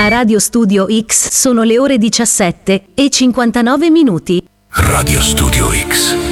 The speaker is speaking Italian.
A Radio Studio X sono le ore 17 e 59 minuti. Radio Studio X.